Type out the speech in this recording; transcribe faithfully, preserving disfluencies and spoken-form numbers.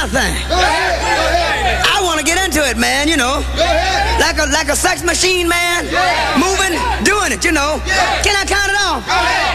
thing. I want to get into it, man, you know. Like a, like a sex machine, man. Moving, doing it, you know. Can I count it off?